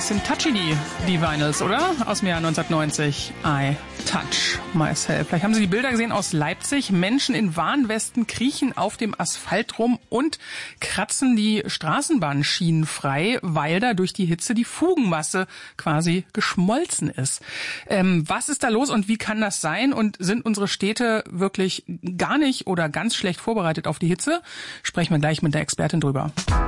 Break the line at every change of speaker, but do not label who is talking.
bisschen touchy, die Vinyls, oder? Aus dem Jahr 1990. I touch myself. Vielleicht haben Sie die Bilder gesehen aus Leipzig. Menschen in Warnwesten kriechen auf dem Asphalt rum und kratzen die Straßenbahnschienen frei, weil da durch die Hitze die Fugenmasse quasi geschmolzen ist. Was ist da los und wie kann das sein? Und sind unsere Städte wirklich gar nicht oder ganz schlecht vorbereitet auf die Hitze? Sprechen wir gleich mit der Expertin drüber.